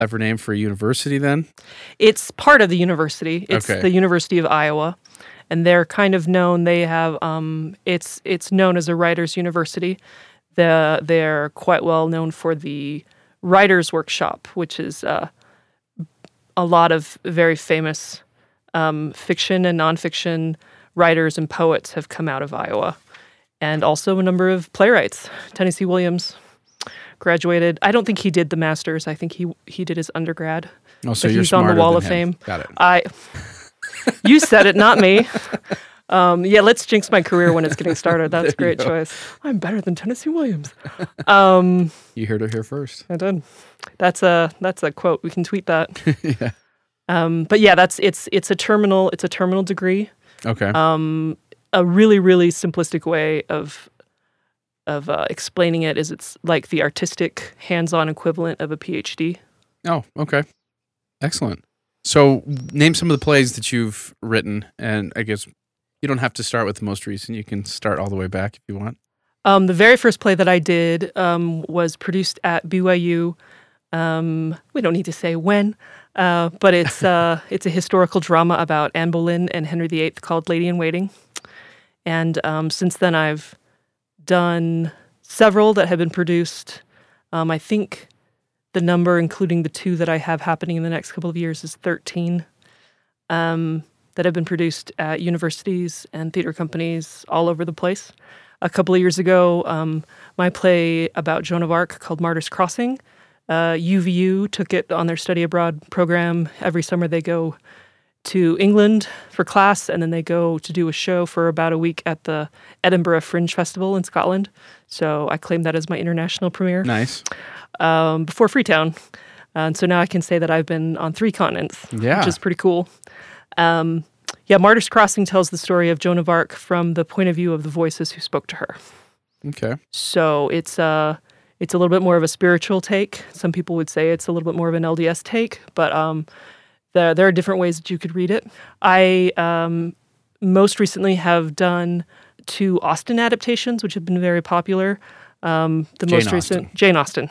clever name for a university then? It's part of the university. It's Okay. the University of Iowa, and they're kind of known. They have it's known as a writers' university. They're quite well known for the writers' workshop, which is a lot of very famous fiction and nonfiction writers and poets have come out of Iowa, and also a number of playwrights. Tennessee Williams graduated. I don't think he did the master's. I think he did his undergrad. Oh, so but you're he's on smarter the Wall than of him. Fame. Got it. You said it, not me. Yeah, let's jinx my career when it's getting started. That's a great choice. I'm better than Tennessee Williams. You heard it here first. I did. That's a quote. We can tweet that. Yeah. But yeah, it's a terminal degree. Okay. A really, really simplistic way of explaining it is it's like the artistic hands-on equivalent of a PhD. Oh, okay. Excellent. So name some of the plays that you've written, and I guess you don't have to start with the most recent. You can start all the way back if you want. The very first play that I did was produced at BYU. We don't need to say when, but it's a historical drama about Anne Boleyn and Henry VIII called Lady in Waiting. And since then, I've done several that have been produced. I think the number, including the 2 that I have happening in the next couple of years, is 13 that have been produced at universities and theater companies all over the place. A couple of years ago, my play about Joan of Arc called Martyrs Crossing, UVU took it on their study abroad program. Every summer they go to England for class, and then they go to do a show for about a week at the Edinburgh Fringe Festival in Scotland. So I claim that as my international premiere. Nice. Before Freetown. And so now I can say that I've been on 3 continents, which is pretty cool. Martyrs Crossing tells the story of Joan of Arc from the point of view of the voices who spoke to her. Okay. So it's a little bit more of a spiritual take. Some people would say it's a little bit more of an LDS take, but there are different ways that you could read it. I most recently have done 2 Austen adaptations, which have been very popular. Jane Austen.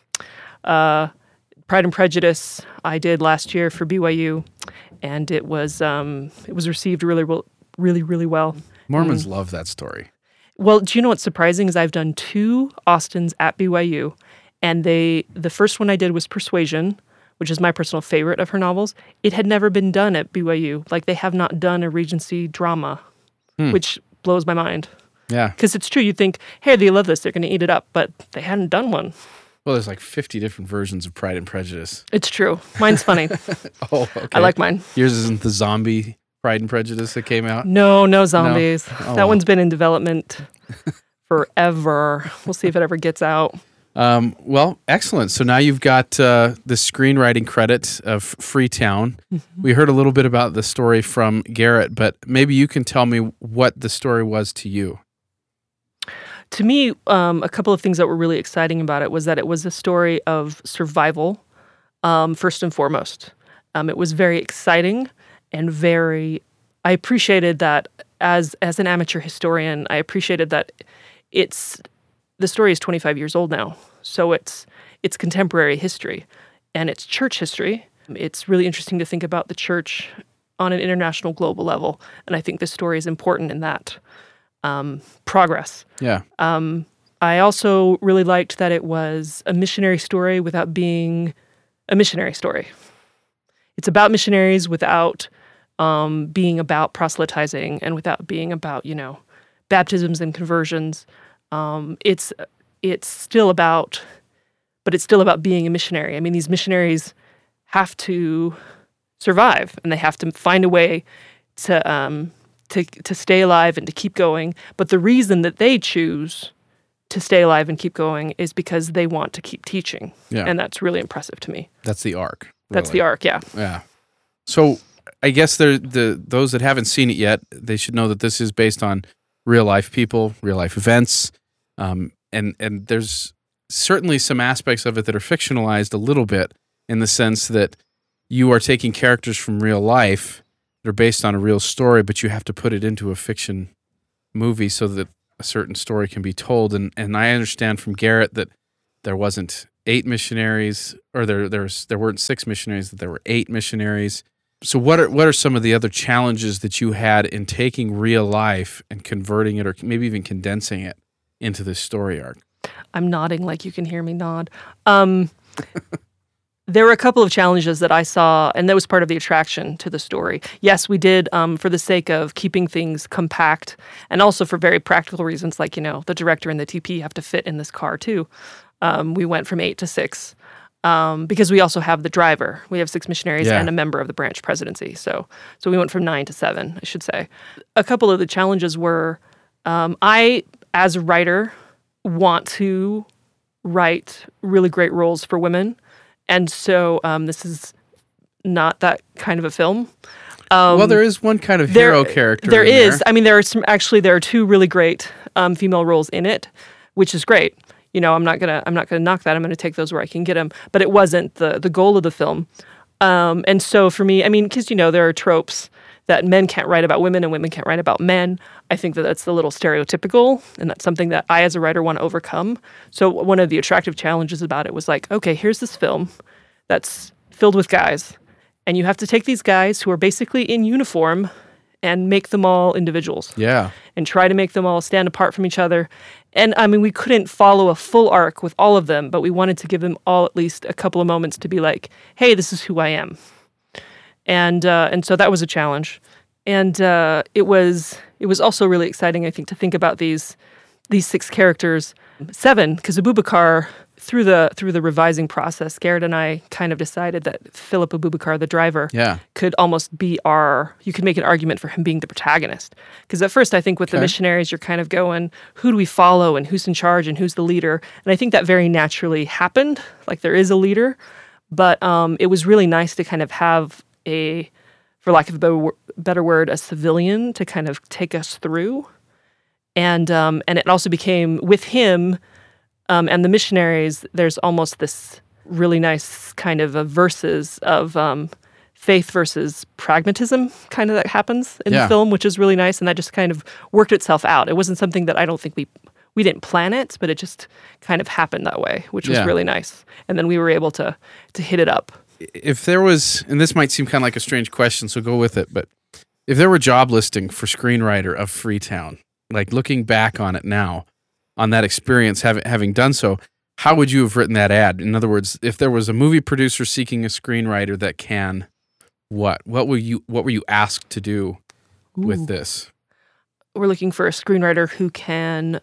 Pride and Prejudice I did last year for BYU, and it was received really, really well. Mormons love that story. Well, do you know what's surprising is I've done 2 Austens at BYU, and the first one I did was Persuasion, which is my personal favorite of her novels. It had never been done at BYU. Like, they have not done a Regency drama, which blows my mind. Yeah. Because it's true. You think, hey, they love this. They're going to eat it up. But they hadn't done one. Well, there's like 50 different versions of Pride and Prejudice. It's true. Mine's funny. Oh, okay. I like mine. Yours isn't the zombie Pride and Prejudice that came out? No zombies. No? Oh, that one's been in development forever. We'll see if it ever gets out. Well, excellent. So now you've got the screenwriting credit of Freetown. Mm-hmm. We heard a little bit about the story from Garrett, but maybe you can tell me what the story was to you. To me, a couple of things that were really exciting about it was that it was a story of survival, first and foremost. It was very exciting and I appreciated that as an amateur historian, I appreciated that the story is 25 years old now, so it's contemporary history, and it's church history. It's really interesting to think about the church on an international, global level, and I think this story is important in that progress. Yeah. I also really liked that it was a missionary story without being a missionary story. It's about missionaries without being about proselytizing and without being about, baptisms and conversions. It's still about being a missionary. I mean, these missionaries have to survive, and they have to find a way to stay alive and to keep going. But the reason that they choose to stay alive and keep going is because they want to keep teaching. Yeah. And that's really impressive to me. That's the arc. Really. That's the arc, yeah. Yeah. So I guess those that haven't seen it yet, they should know that this is based on real life people, real life events. And there's certainly some aspects of it that are fictionalized a little bit in the sense that you are taking characters from real life that are based on a real story, but you have to put it into a fiction movie so that a certain story can be told. And I understand from Garrett that there wasn't 8 missionaries, or there weren't 6 missionaries, that there were 8 missionaries. So what are some of the other challenges that you had in taking real life and converting it, or maybe even condensing it into this story arc? I'm nodding like you can hear me nod. There were a couple of challenges that I saw, and that was part of the attraction to the story. Yes, we did, for the sake of keeping things compact, and also for very practical reasons, like, the director and the TP have to fit in this car too. We went from 8 to 6. Because we also have the driver. We have 6 missionaries and a member of the branch presidency. So we went from 9 to 7, I should say. A couple of the challenges were, I, as a writer, want to write really great roles for women. And so this is not that kind of a film. Well, there is one kind of hero character. There is. I mean, there are 2 really great female roles in it, which is great. I'm not gonna knock that. I'm gonna take those where I can get them. But it wasn't the goal of the film. And so for me, I mean, because there are tropes that men can't write about women and women can't write about men. I think that that's a little stereotypical, and that's something that I, as a writer, want to overcome. So one of the attractive challenges about it was like, okay, here's this film that's filled with guys, and you have to take these guys who are basically in uniform and make them all individuals. Yeah. And try to make them all stand apart from each other. And I mean, we couldn't follow a full arc with all of them, but we wanted to give them all at least a couple of moments to be like, hey, this is who I am. And so that was a challenge. And it was also really exciting, I think, to think about these 6 characters. 7, because Abubakar, through the revising process, Garrett and I kind of decided that Philip Abubakar, the driver, could almost be you could make an argument for him being the protagonist. Because at first, I think with the missionaries, you're kind of going, who do we follow and who's in charge and who's the leader? And I think that very naturally happened. Like, there is a leader. But it was really nice to kind of have for lack of a better word, a civilian to kind of take us through. And it also became, with him and the missionaries, there's almost this really nice kind of a verses of faith versus pragmatism kind of that happens in the film, which is really nice. And that just kind of worked itself out. It wasn't something that I don't think we didn't plan it, but it just kind of happened that way, which was really nice. And then we were able to hit it up. If there was, and this might seem kind of like a strange question, so go with it, but if there were a job listing for screenwriter of Freetown, like looking back on it now, on that experience, having done so, how would you have written that ad? In other words, if there was a movie producer seeking a screenwriter that can, what were you asked to do with this? We're looking for a screenwriter who can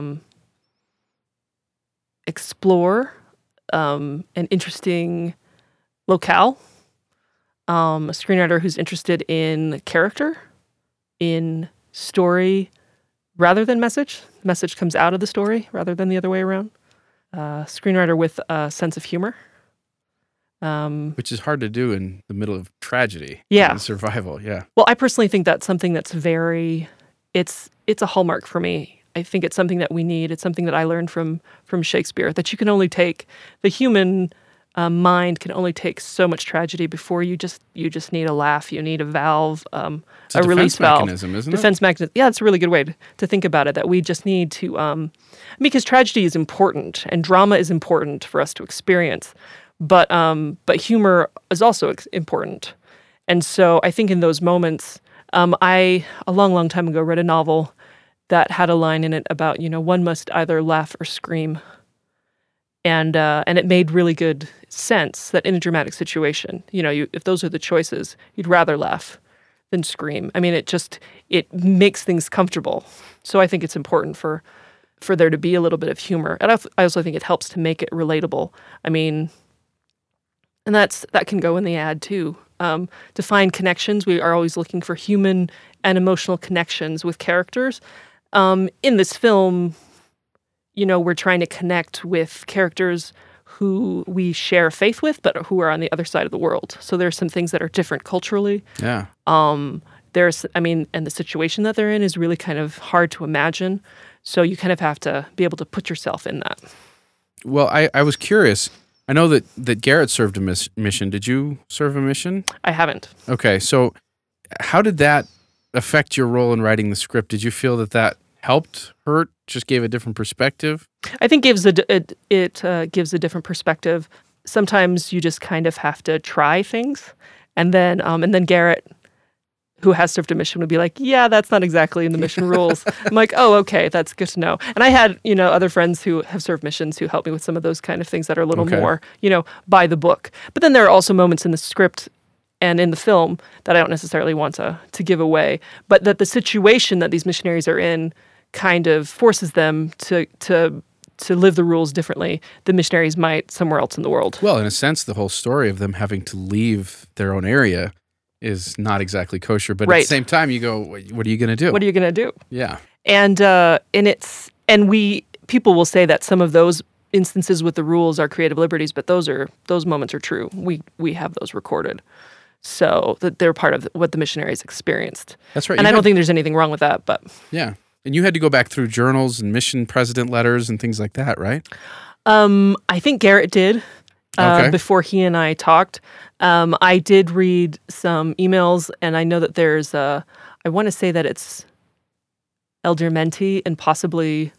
explore an interesting locale, a screenwriter who's interested in character, in story, rather than message. Message comes out of the story rather than the other way around. Screenwriter with a sense of humor. Which is hard to do in the middle of tragedy and survival, Well, I personally think that's something that's it's a hallmark for me. I think it's something that we need. It's something that I learned from Shakespeare, that you can only take, the human mind can only take so much tragedy before you just need a laugh. You need a valve, a release valve. Mechanism, isn't defense mechanism. Yeah, it's a really good way to think about it, that we just need to, because tragedy is important and drama is important for us to experience, but humor is also important. And so I think in those moments, I, a long, long time ago, read a novel that had a line in it about, one must either laugh or scream. And it made really good sense that in a dramatic situation, if those are the choices, you'd rather laugh than scream. I mean, it makes things comfortable. So I think it's important for there to be a little bit of humor. And I also think it helps to make it relatable. I mean, and that can go in the ad too. To find connections, we are always looking for human and emotional connections with characters. In this film, we're trying to connect with characters who we share faith with, but who are on the other side of the world. So there's some things that are different culturally. Yeah. And the situation that they're in is really kind of hard to imagine. So you kind of have to be able to put yourself in that. Well, I was curious. I know that Garrett served a mission. Did you serve a mission? I haven't. Okay, so how did that affect your role in writing the script? Did you feel that helped, hurt, just gave a different perspective? I think it gives a different perspective. Sometimes you just kind of have to try things, and then Garrett, who has served a mission, would be like, "Yeah, that's not exactly in the mission rules." I'm like, "Oh, okay, that's good to know." And I had other friends who have served missions who helped me with some of those kind of things that are a little more by the book. But then there are also moments in the script and in the film that I don't necessarily want to give away, but that the situation that these missionaries are in kind of forces them to live the rules differently than missionaries might somewhere else in the world. Well, in a sense, the whole story of them having to leave their own area is not exactly kosher, but at the same time, you go, "What are you going to do?" What are you going to do? Yeah, people will say that some of those instances with the rules are creative liberties, but those moments are true. We have those recorded, so that they're part of what the missionaries experienced. That's right. And I don't think there's anything wrong with that, but yeah. And you had to go back through journals and mission president letters and things like that, right? I think Garrett did before he and I talked. I did read some emails, and I know that there's I want to say that it's Elder Menti and possibly,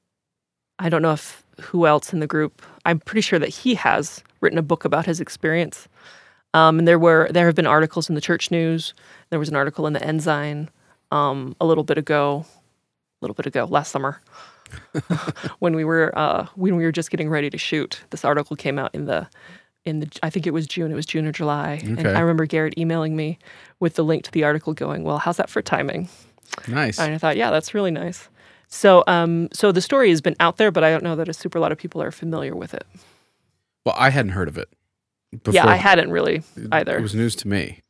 I don't know who else in the group. I'm pretty sure that he has written a book about his experience. And there have been articles in the Church News. There was an article in the Ensign a little bit ago, last summer, when we were just getting ready to shoot. This article came out in the I think it was June. It was June or July. Okay. And I remember Garrett emailing me with the link to the article, going, "Well, how's that for timing?" Nice. And I thought, yeah, that's really nice. So the story has been out there, but I don't know that a lot of people are familiar with it. Well, I hadn't heard of it before. Yeah, I hadn't really either. It was news to me.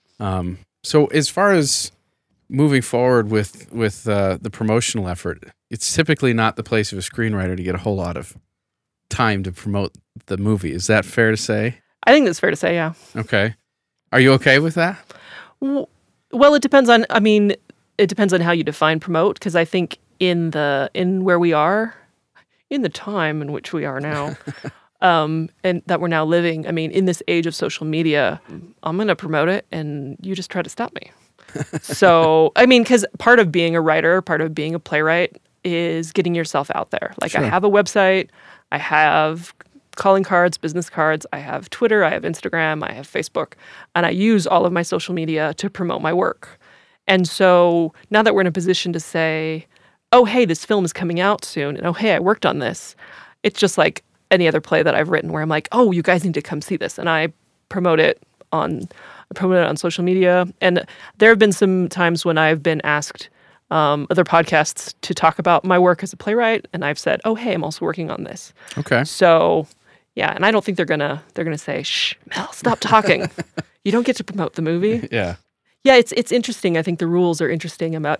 So as far as moving forward with the promotional effort, it's typically not the place of a screenwriter to get a whole lot of time to promote the movie. Is that fair to say? I think that's fair to say, yeah. Okay. Are you okay with that? Well, it depends on how you define promote, because I think in where we are, in the time in which we are now, and that we're now living, I mean, in this age of social media, I'm going to promote it and you just try to stop me. So, I mean, because part of being a writer, part of being a playwright is getting yourself out there. Like, Sure. I have a website, I have calling cards, business cards, I have Twitter, I have Instagram, I have Facebook, and I use all of my social media to promote my work. And so now that we're in a position to say, "Oh, hey, this film is coming out soon," and "Oh, hey, I worked on this," it's just like any other play that I've written where I'm like, "Oh, you guys need to come see this," and I promote it on social media. And there have been some times when I've been asked other podcasts to talk about my work as a playwright, and I've said, "Oh, hey, I'm also working on this." Okay. So, yeah, and I don't think they're gonna say, "Shh, Mel, stop talking. You don't get to promote the movie." Yeah. Yeah, it's interesting. I think the rules are interesting about,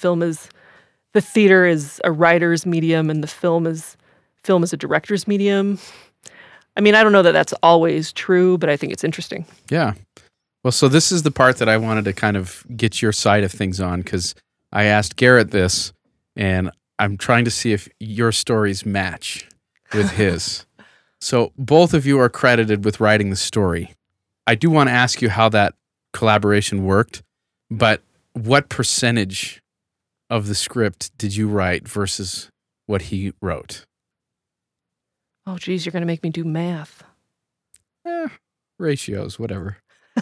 the theater is a writer's medium and the film is a director's medium. I mean, I don't know that that's always true, but I think it's interesting. Yeah. Well, so this is the part that I wanted to kind of get your side of things on, because I asked Garrett this, and I'm trying to see if your stories match with his. So both of you are credited with writing the story. I do want to ask you how that collaboration worked, but what percentage of the script did you write versus what he wrote? Oh, geez, you're going to make me do math. Ratios, whatever.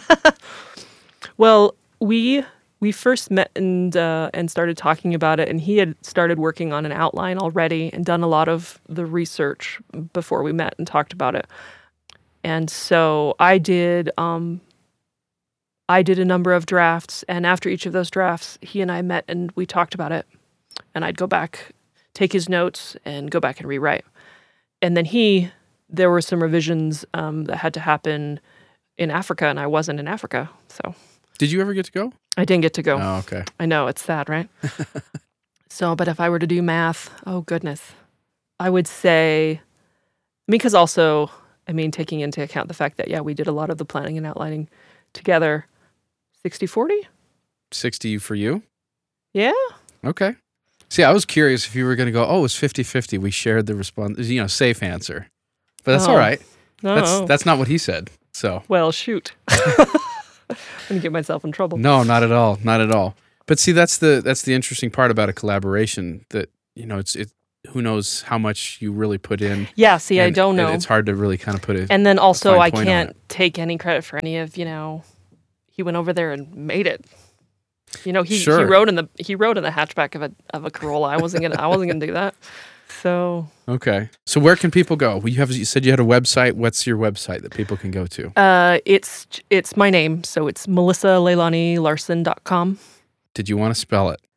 Well, we first met and started talking about it, and he had started working on an outline already and done a lot of the research before we met and talked about it. And so I did a number of drafts, and after each of those drafts, he and I met and we talked about it. And I'd go back, take his notes, and go back and rewrite. And then there were some revisions that had to happen in Africa, and I wasn't in Africa, so. Did you ever get to go? I didn't get to go. Oh, okay. I know, it's sad, right? So, but if I were to do math, oh goodness, I would say, because also, taking into account the fact that, yeah, we did a lot of the planning and outlining together, 60-40? 60 for you? Yeah. Okay. See, I was curious if you were going to go, oh, it was 50-50. We shared the response, safe answer. But that's all right. No. That's not what he said. So. Well, shoot. I'm going to get myself in trouble. No, not at all. Not at all. But see, that's the interesting part about a collaboration, that, you know, it's who knows how much you really put in. Yeah, see, I don't know. It's hard to really kind of put it. And then also, I can't take any credit for any of, you know, he went over there and made it. You know, he rode in the hatchback of a Corolla. I wasn't gonna do that. So okay. So where can people go? You said you had a website. What's your website that people can go to? It's my name, so it's melissaleilanilarson.com. Did you want to spell it?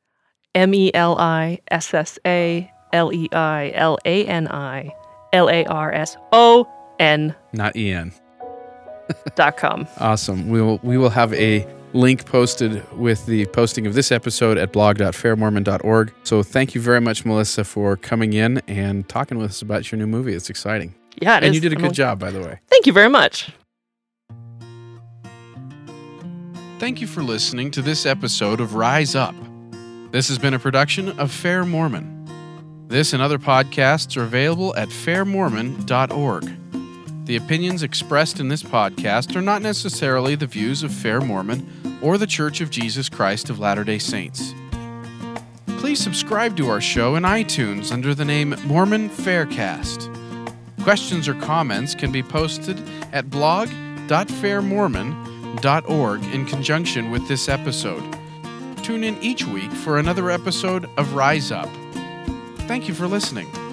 MELISSALEILANILARSON. Not EN. .com. Awesome. We will have a link posted with the posting of this episode at blog.fairmormon.org. So thank you very much, Melissa, for coming in and talking with us about your new movie. It's exciting. Yeah, it is. And you did a good job, by the way. Thank you very much. Thank you for listening to this episode of Rise Up. This has been a production of Fair Mormon. This and other podcasts are available at fairmormon.org. The opinions expressed in this podcast are not necessarily the views of Fair Mormon or the Church of Jesus Christ of Latter-day Saints. Please subscribe to our show in iTunes under the name Mormon Faircast. Questions or comments can be posted at blog.fairmormon.org in conjunction with this episode. Tune in each week for another episode of Rise Up. Thank you for listening.